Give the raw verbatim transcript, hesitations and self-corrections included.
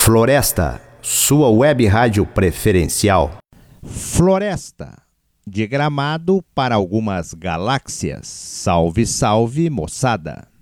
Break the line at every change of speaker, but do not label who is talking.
Floresta, sua web rádio preferencial.
Floresta, de Gramado para algumas galáxias. Salve, salve, moçada!